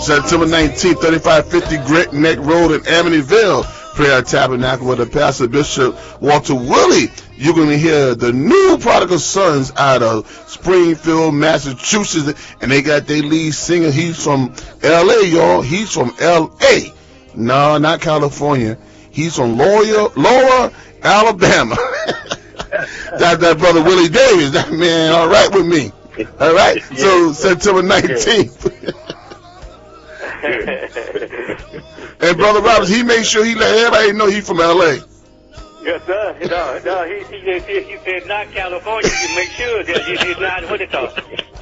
September 19th, 3550 Great Neck Road in Amityville. Prayer Tabernacle with the Pastor Bishop Walter Willie. You're going to hear the new Prodigal Sons out of Springfield, Massachusetts. And they got their lead singer. He's from L.A., y'all. He's from L.A. No, not California. He's from Lower Alabama. That's that brother Willie Davis. That man, all right with me. All right? So, September 19th. And Brother Roberts, he made sure he let everybody know he's from L.A. Yes, sir. No, he said not California. You make sure that he's not what it called.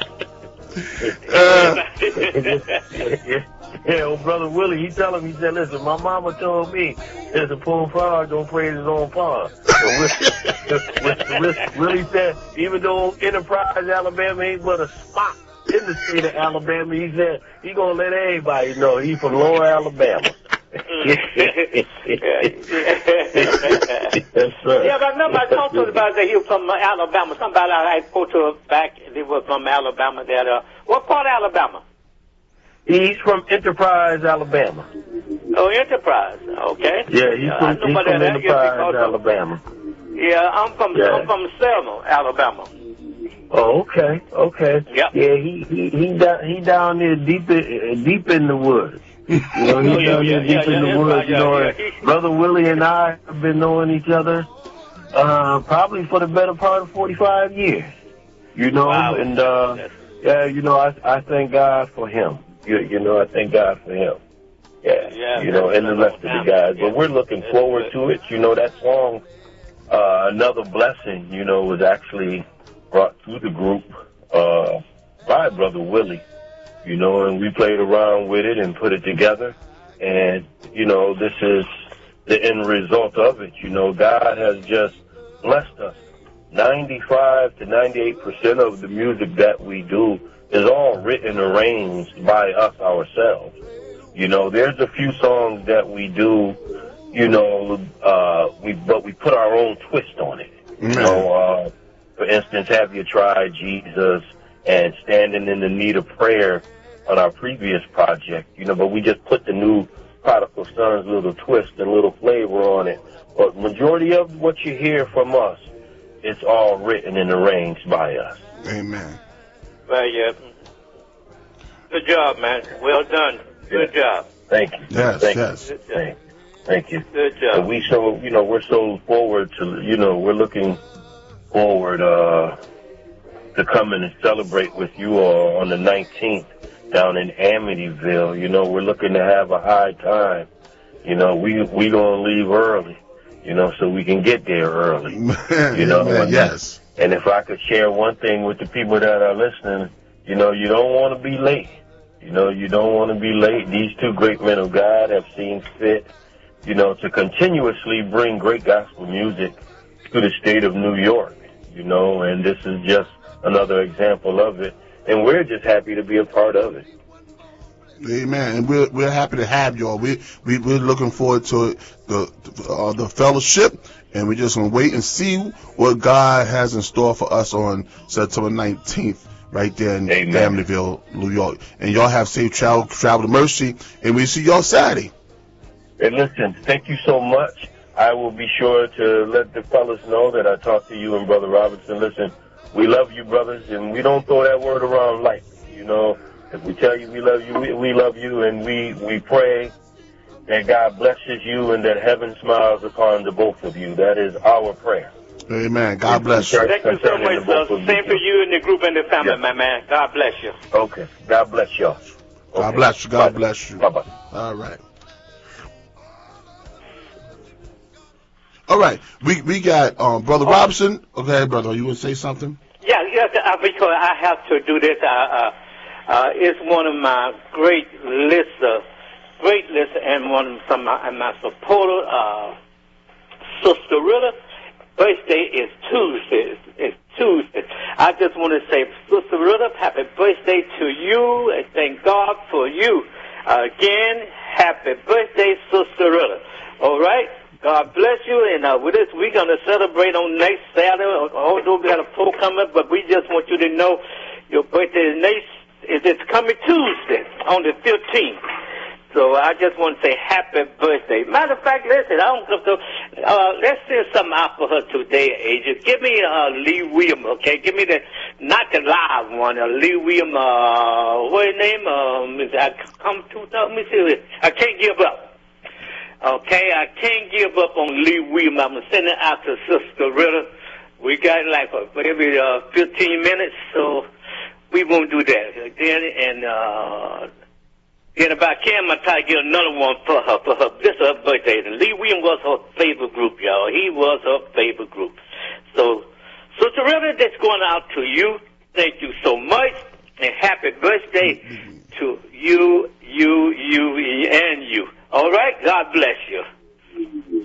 Yeah, old Brother Willie, he said, listen, my mama told me there's a poor frog, don't praise his own farm. Willie said, even though Enterprise, Alabama ain't but a spot in the state of Alabama, he said he gonna let everybody know he's from Lower Alabama. Yes, sir. Yeah, but I remember I talked to him about that he was from Alabama. Somebody I spoke to back, he was from Alabama. What part of Alabama? He's from Enterprise, Alabama. Oh, Enterprise. Okay. Yeah, he's from Enterprise, Alabama. Yeah, I'm from Selma, Alabama. Oh, okay. Yep. Yeah, he down there deep in the woods. You know, he's down there deep in the woods. You know, Brother Willie and I have been knowing each other probably for the better part of 45 years. You know, wow. And yeah, you know, I thank God for him. You know, I thank God for him. Yeah, you know, and the rest of the guys. But we're looking forward to it. You know, that song, Another Blessing, you know, was actually brought to the group by Brother Willie, you know, and we played around with it and put it together. And, you know, this is the end result of it. You know, God has just blessed us. 95 to 98% of the music that we do is all written and arranged by us ourselves. You know, there's a few songs that we do, you know, but we put our own twist on it. You know, for instance, Have You Tried Jesus and Standing in the Need of Prayer on our previous project, you know, but we just put the new Prodigal Sons little twist and little flavor on it. But majority of what you hear from us, it's all written and arranged by us. Amen. Well, yeah. Good job, man. Well done. Good job. Thank you. Yes, Thank yes. you. Thank you. Good job. And we're so forward to, you know, we're looking forward to coming and celebrate with you all on the 19th down in Amityville. You know, we're looking to have a high time. You know, we gonna leave early, you know, so we can get there early. You know, yes. And if I could share one thing with the people that are listening, you know, you don't want to be late. You know, you don't want to be late. These two great men of God have seen fit, you know, to continuously bring great gospel music to the state of New York, you know, and this is just another example of it. And we're just happy to be a part of it. Amen. And we're happy to have y'all. We're looking forward to the fellowship, and we're just gonna wait and see what God has in store for us on September 19th, right there in Amityville, New York. And y'all have safe travel to Mercy, and we see y'all Saturday. And listen, thank you so much. I will be sure to let the fellas know that I talked to you and Brother Robinson. Listen, we love you, brothers, and we don't throw that word around lightly. You know, if we tell you we love you, we love you, and we pray that God blesses you and that heaven smiles upon the both of you. That is our prayer. Amen. God bless you. Thank you so much, sir. Same for you and the group and the family, my man. God bless you. Okay. God bless y'all. Okay. God bless you. God bless you. Bye-bye. All right. All right. We got Brother Robinson. Okay, brother, you want to say something? Yeah, because I have to do this. It's one of my great lists, and one of my supporters, Sister Rilla. Birthday is Tuesday. It's Tuesday. I just want to say, Sister Rilla, happy birthday to you, and thank God for you. Again, happy birthday, Sister Rilla. All right? God bless you, and with this, we're going to celebrate on next Saturday, although we got a poll coming, but we just want you to know your birthday is is this coming Tuesday on the 15th. So I just want to say happy birthday. Matter of fact, listen, let's send something out for her today, Agent. Give me Lee Williams, okay? Give me not the live one, Lee Williams, what's his name? Let me see. I Can't Give Up. Okay, I Can't Give Up on Lee Williams. I'm going to send it out to Sister Ritter. We got like maybe 15 minutes, so we won't do that. Then if I can, I'm try to get another one for her. This is her birthday. And Lee Williams was her favorite group, y'all. He was her favorite group. So, Sister Ritter, that's going out to you. Thank you so much. And happy birthday to you, and you. All right? God bless you.